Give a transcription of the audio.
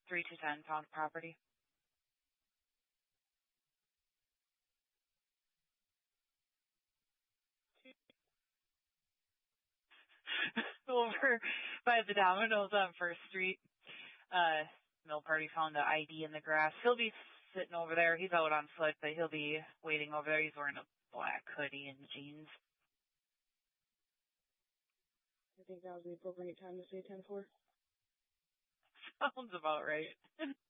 3 to 10 found property. Over by the Domino's on First Street. Mill party found the ID in the grass. He'll be sitting over there. He's out on foot, but he'll be waiting over there. He's wearing a black hoodie and jeans. I think that was the appropriate time to say 10-4. Sounds about right.